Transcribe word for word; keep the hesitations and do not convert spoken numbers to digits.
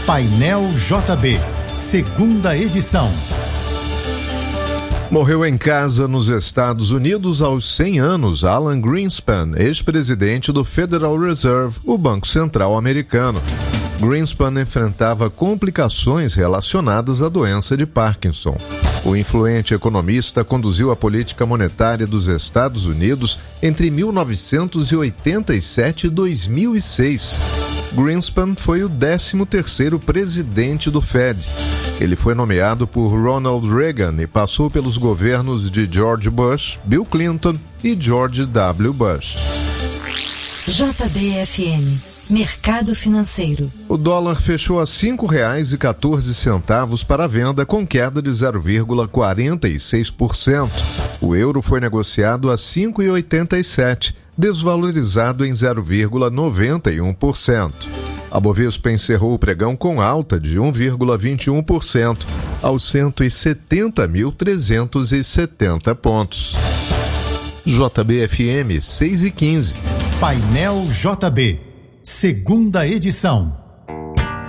Painel J B, segunda edição. Morreu em casa nos Estados Unidos aos cem anos Alan Greenspan, ex-presidente do Federal Reserve, o Banco Central americano. Greenspan enfrentava complicações relacionadas à doença de Parkinson. O influente economista conduziu a política monetária dos Estados Unidos entre mil novecentos e oitenta e sete e dois mil e seis. Greenspan foi o décimo terceiro presidente do Fed. Ele foi nomeado por Ronald Reagan e passou pelos governos de George Bush, Bill Clinton e George W. Bush. J B F M, Mercado Financeiro. O dólar fechou a cinco reais e quatorze centavos para a venda, com queda de zero vírgula quarenta e seis por cento. O euro foi negociado a cinco reais e oitenta e sete centavos, desvalorizado em zero vírgula noventa e um por cento. A Bovespa encerrou o pregão com alta de um vírgula vinte e um por cento, aos cento e setenta mil trezentos e setenta pontos. J B F M seis e quinze. Painel J B, segunda edição.